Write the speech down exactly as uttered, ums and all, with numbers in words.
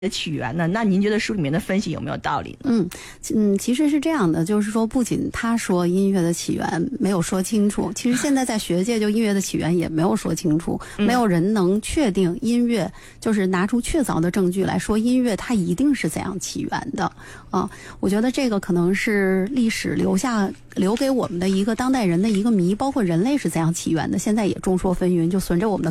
的起源呢？那您觉得书里面的分析有没有道理呢？ 嗯嗯，其实是这样的，就是说，不仅他说音乐的起源没有说清楚，其实现在在学界就音乐的起源也没有说清楚， 嗯、 没有人能确定音乐，就是拿出确凿的证据来说音乐它一定是怎样起源的啊。我觉得这个可能是历史留下留给我们的一个当代人的一个谜，包括人类是怎样起源的，现在也众说纷纭，就随着我们的